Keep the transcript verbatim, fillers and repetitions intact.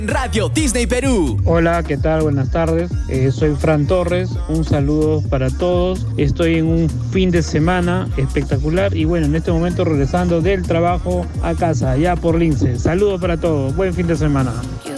Radio Disney Perú. Hola, ¿qué tal? Buenas tardes. Eh, soy Fran Torres. Un saludo para todos. Estoy en un fin de semana espectacular y bueno, en este momento regresando del trabajo a casa, ya por Lince. Saludos para todos. Buen fin de semana.